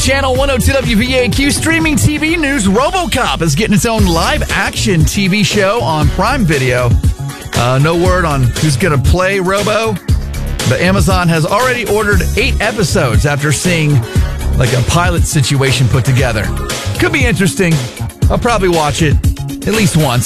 Channel 102 WVAQ streaming TV news. RoboCop is getting its own live-action TV show on Prime Video. No word on who's going to play Robo, but Amazon has already ordered 8 episodes after seeing like a pilot situation put together. Could be interesting. I'll probably watch it at least once.